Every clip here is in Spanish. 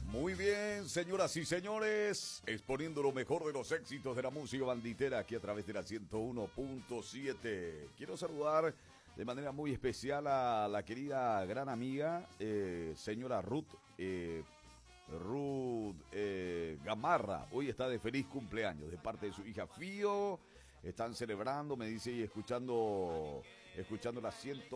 Muy bien, señoras y señores, exponiendo lo mejor de los éxitos de la música banditera aquí a través de la 101.7. Quiero saludar de manera muy especial a la querida gran amiga, señora Ruth Gamarra. Hoy está de feliz cumpleaños de parte de su hija Fío. Están celebrando, me dice, y escuchando la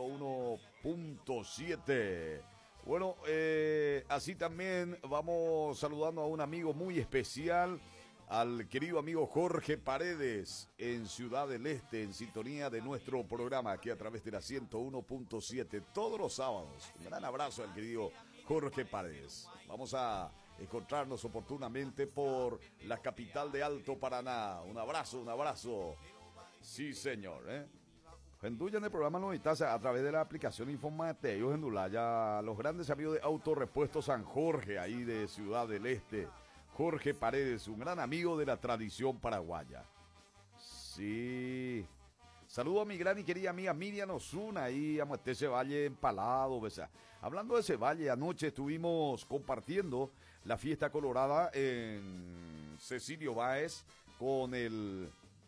101.7. Bueno, así también vamos saludando a un amigo muy especial, al querido amigo Jorge Paredes, en Ciudad del Este, en sintonía de nuestro programa, aquí a través de la 101.7, todos los sábados. Un gran abrazo al querido Jorge Paredes. Vamos a encontrarnos oportunamente por la capital de Alto Paraná. Un abrazo. Sí, señor, Genduya en el programa lo necesitas a través de la aplicación Infomateo Gendulaya, los grandes amigos de Autorepuesto San Jorge, ahí de Ciudad del Este. Jorge Paredes, un gran amigo de la tradición paraguaya. Sí. Saludo a mi gran y querida amiga Miriam Osuna, ahí a ese valle empalado. ¿Ves? Hablando de ese valle, anoche estuvimos compartiendo la fiesta colorada en Cecilio Báez con el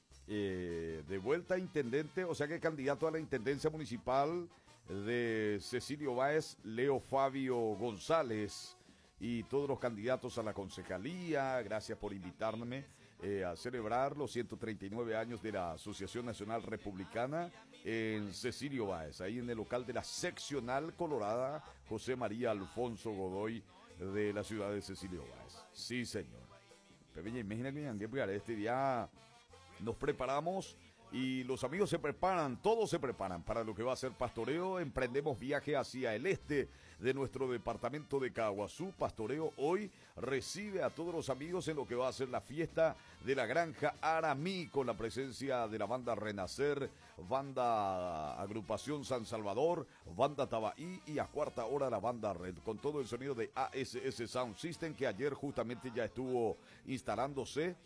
de vuelta intendente, o sea que candidato a la intendencia municipal de Cecilio Báez, Leo Fabio González, y todos los candidatos a la concejalía. Gracias por invitarme a celebrar los 139 años de la Asociación Nacional Republicana en Cecilio Báez, ahí en el local de la seccional colorada José María Alfonso Godoy de la ciudad de Cecilio Báez. Sí, señor. Pero imagina que este día nos preparamos y los amigos se preparan, todos se preparan para lo que va a ser pastoreo. Emprendemos viaje hacia el este de nuestro departamento de Caguazú. Pastoreo hoy recibe a todos los amigos en lo que va a ser la fiesta de la Granja Aramí, con la presencia de la banda Renacer, banda Agrupación San Salvador, banda Tabaí y a cuarta hora la banda Red, con todo el sonido de ASS Sound System, que ayer justamente ya estuvo instalándose.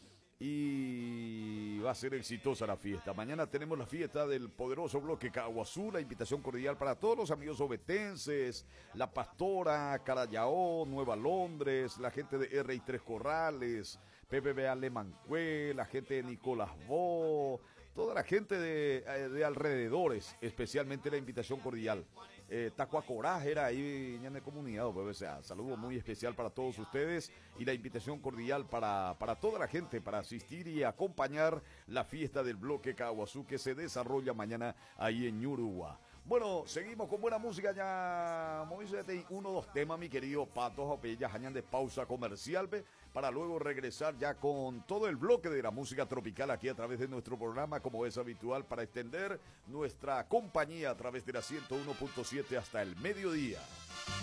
Y va a ser exitosa la fiesta. Mañana tenemos la fiesta del poderoso bloque Caguazú. La invitación cordial para todos los amigos ovetenses, La Pastora, Carayao, Nueva Londres, la gente de R y Tres Corrales, PPB Alemancué, la gente de Nicolás Bo, toda la gente de alrededores, especialmente la invitación cordial. Tacuacoraje era ahí en la comunidad, pues, o sea, saludo muy especial para todos ustedes y la invitación cordial para toda la gente para asistir y acompañar la fiesta del bloque Caguazú que se desarrolla mañana ahí en Ñurúa. Bueno, seguimos con buena música ya. Uno o dos temas, mi querido Pato Jopella, jañan de pausa comercial, para luego regresar ya con todo el bloque de la música tropical aquí a través de nuestro programa, como es habitual, para extender nuestra compañía a través de la 101.7 hasta el mediodía.